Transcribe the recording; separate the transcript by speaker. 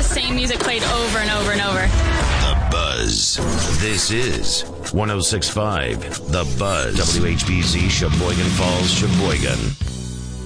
Speaker 1: the same music played over and over and over.
Speaker 2: The Buzz. This is 106.5 The Buzz. WHBZ, Sheboygan Falls, Sheboygan.